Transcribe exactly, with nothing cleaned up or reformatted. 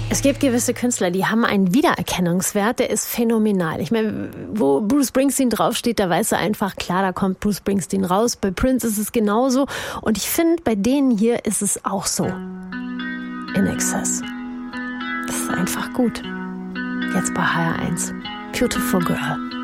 Es gibt gewisse Künstler, die haben einen Wiedererkennungswert, der ist phänomenal. Ich meine, wo Bruce Springsteen draufsteht, da weißt du einfach, klar, da kommt Bruce Springsteen raus. Bei Prince ist es genauso. Und ich finde, bei denen hier ist es auch so. In Excess. Das ist einfach gut. Jetzt bei H R eins. Beautiful Girl.